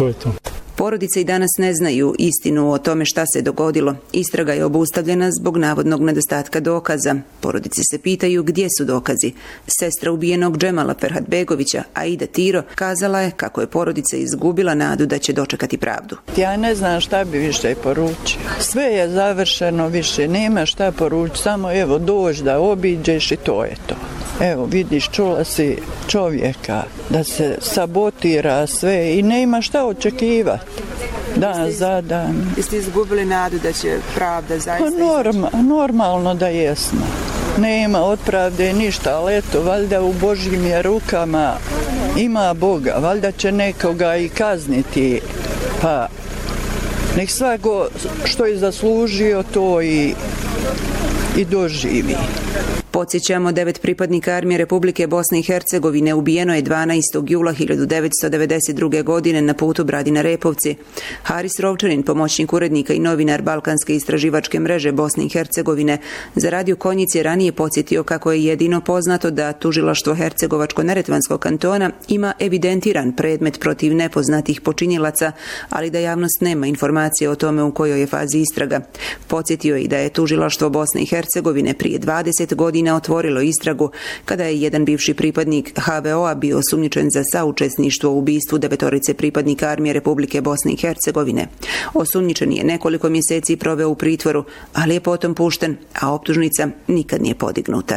to je to. Porodice i danas ne znaju istinu o tome šta se dogodilo. Istraga je obustavljena zbog navodnog nedostatka dokaza. Porodice se pitaju gdje su dokazi. Sestra ubijenog Džemala Ferhatbegovića, Aida Tiro, kazala je kako je porodica izgubila nadu da će dočekati pravdu. Ja ne znam šta bi više poručio. Sve je završeno, više nema šta poručiti, samo evo dođi da obiđeš i to je to. Evo vidiš, čula si čovjeka da se sabotira sve i nema šta očekivati. Dan za dan. Jeste izgubili nadu da će pravda zaista Normalno da jesmo. Nema od pravde ništa, ali eto, valjda u Božjim je rukama ima Boga, valjda će nekoga i kazniti, pa nek svako što je zaslužio to i doživi. Podsjećamo, 9 pripadnika Armije Republike Bosne i Hercegovine ubijeno je 12. jula 1992. godine na putu Bradina-Repovci. Haris Rovčanin, pomoćnik urednika i novinar Balkanske istraživačke mreže Bosne i Hercegovine, za Radio Konjic je ranije podsjetio kako je jedino poznato da tužilaštvo Hercegovačko-Neretvanskog kantona ima evidentiran predmet protiv nepoznatih počinjilaca, ali da javnost nema informacije o tome u kojoj je fazi istraga. Podsjetio je i da je tužilaštvo Bosne i Hercegovine prije 20 godina otvorilo istragu kada je jedan bivši pripadnik HVO-a bio osumnjičen za saučesništvo u ubistvu 9 pripadnika Armije Republike Bosne i Hercegovine. Osumnjičen je nekoliko mjeseci proveo u pritvoru, ali je potom pušten, a optužnica nikad nije podignuta.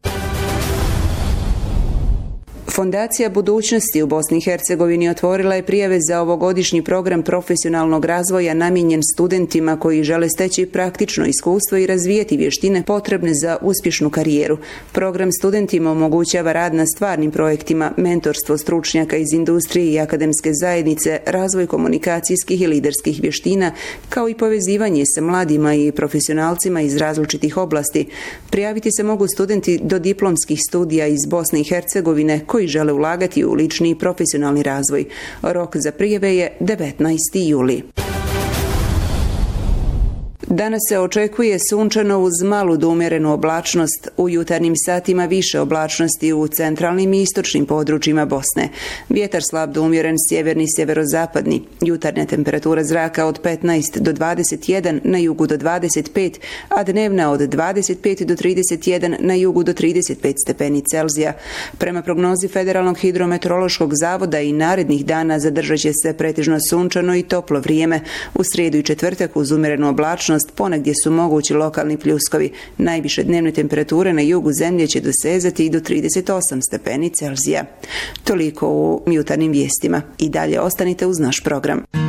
Fondacija budućnosti u Bosni i Hercegovini otvorila je prijave za ovogodišnji program profesionalnog razvoja namijenjen studentima koji žele steći praktično iskustvo i razvijeti vještine potrebne za uspješnu karijeru. Program studentima omogućava rad na stvarnim projektima, mentorstvo stručnjaka iz industrije i akademske zajednice, razvoj komunikacijskih i liderskih vještina, kao i povezivanje sa mladima i profesionalcima iz različitih oblasti. Prijaviti se mogu studenti do diplomskih studija iz Bosne i Hercegovine koji žele ulagati u lični i profesionalni razvoj. Rok za prijave je 19. juli. Danas se očekuje sunčano uz malu do umjerenu oblačnost, u jutarnjim satima više oblačnosti u centralnim i istočnim područjima Bosne. Vjetar slab do umjeren sjeverni sjeverozapadni. Jutarnja temperatura zraka od 15 do 21, na jugu do 25, a dnevna od 25 do 31, na jugu do 35 stepeni Celzija. Prema prognozi Federalnog hidrometeorološkog zavoda i narednih dana zadržat će se pretežno sunčano i toplo vrijeme. U srijedu i četvrtak uz umjerenu oblačnost ponegdje su mogući lokalni pljuskovi. Najviše dnevne temperature na jugu zemlje će dosezati i do 38 stepeni Celzija. Toliko u jutarnjim vijestima. I dalje ostanite uz naš program.